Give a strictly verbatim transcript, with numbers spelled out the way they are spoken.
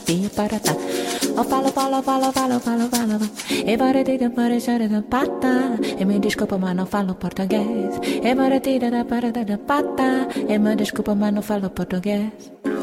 pia paratá. Eu falo, falo, falo, falo, falo, falo. E baratida para chora da pata. E me desculpa, mas não falo português. E baratida da parada da pata. E me desculpa, mas não falo português.